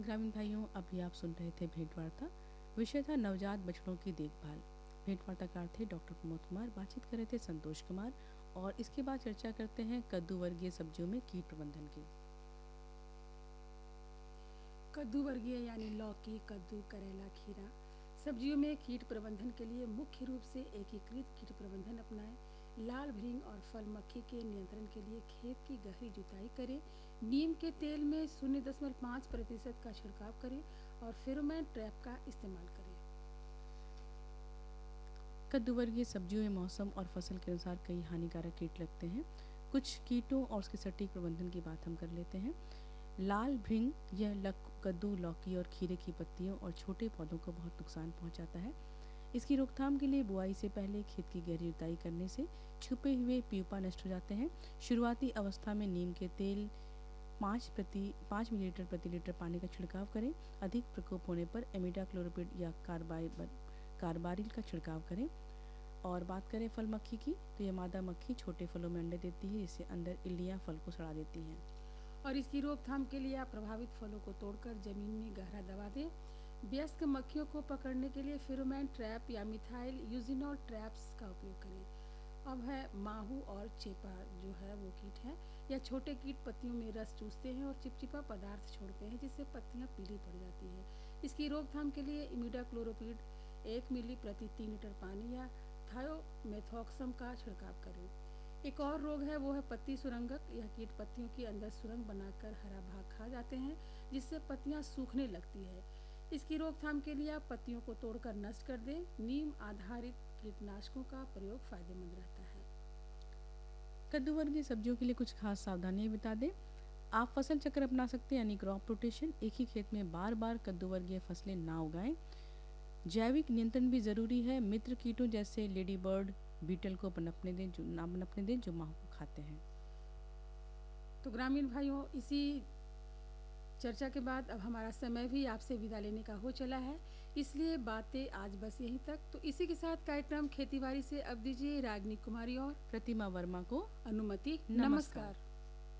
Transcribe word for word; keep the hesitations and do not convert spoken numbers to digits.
ग्रामीण भाइयों, अभी आप सुन रहे थे भेंट वार्ता। विषय था नवजात बछड़ों की देखभाल। भेंट वार्ताकार थे डॉक्टर प्रमोद कुमार, बातचीत कर रहे थे संतोष कुमार। और इसके बाद चर्चा करते हैं कद्दू वर्गीय सब्जियों में कीट प्रबंधन की। कद्दू वर्गीय यानी लौकी, कद्दू, करेला, खीरा सब्जियों में कीट प्रबंधन के लिए मुख्य रूप से एकीकृत कीट प्रबंधन अपनाएं। लाल भृंग और फल मक्खी के नियंत्रण के लिए खेत की गहरी जुताई करें। नीम के तेल में शून्य दशमलव पाँच प्रतिशत का छिड़काव करें और फेरोमोन ट्रैप का इस्तेमाल करें। कद्दू वर्गीय सब्जियों में मौसम और फसल के अनुसार कई हानिकारक कीट लगते हैं। कुछ कीटों और उसके सटीक प्रबंधन की बात हम कर लेते हैं। लाल भृंग यह लक कद्दू, लौकी और खीरे की पत्तियों और छोटे पौधों को बहुत नुकसान पहुंचाता है। इसकी रोकथाम के लिए बुआई से पहले खेत की गहरी जुताई करने से छुपे हुए प्यूपा नष्ट हो जाते हैं। शुरुआती अवस्था में नीम के तेल पाँच प्रति पाँच मिलीलीटर प्रति लीटर पानी का छिड़काव करें। अधिक प्रकोप होने पर एमिडाक्लोरोपिड या कार्बाइ कार्बारिल का छिड़काव करें। और बात करें फल मक्खी की, तो यह मादा मक्खी छोटे फलों में अंडे देती है, जिससे अंदर इल्लियाँ फल को सड़ा देती हैं। और इसकी रोकथाम के लिए आप प्रभावित फलों को तोड़कर जमीन में गहरा दबा दें। वयस्क मक्खियों को पकड़ने के लिए फेरोमोन ट्रैप या मिथाइल यूजिनोल ट्रैप्स का उपयोग करें। अब है माहू और चेपा, जो है वो कीट है। यह छोटे कीट पत्तियों में रस चूसते हैं और चिपचिपा पदार्थ छोड़ते हैं, जिससे पत्तियां पीली पड़ जाती है। इसकी रोकथाम के लिए इमिडाक्लोरोपिड एक मिली प्रति तीन लीटर पानी या थायोमेथॉक्सम का छिड़काव करें। एक और रोग है, वो है पत्ती सुरंगक। यह कीट पत्तियों के अंदर सुरंग बनाकर हरा भाग खा जाते हैं, जिससे पत्तियां सूखने लगती है। इसकी रोकथाम के लिए आप पत्तियों को तोड़कर नष्ट कर दें। नीम आधारित कीटनाशकों का प्रयोग फायदेमंद रहता है। कद्दू वर्गीय सब्जियों के लिए कुछ खास सावधानियां बता दें। आप फसल चक्र अपना सकते हैं, यानी क्रॉप रोटेशन। एक ही खेत में बार बार कद्दू वर्गीय फसलें ना उगाएं। जैविक नियंत्रण भी ज़रूरी है। मित्र कीटों जैसे लेडी बर्ड, बीटल को पनपने दें जो ना पनपने दें जो माहू को खाते हैं। तो ग्रामीण भाइयों, इसी चर्चा के बाद अब हमारा समय भी आपसे विदा लेने का हो चला है, इसलिए बातें आज बस यहीं तक। तो इसी के साथ कार्यक्रम खेतीबाड़ी से अब दीजिए रागनी कुमारी और प्रतिमा वर्मा को अनुमति। नमस्कार। नमस्कार।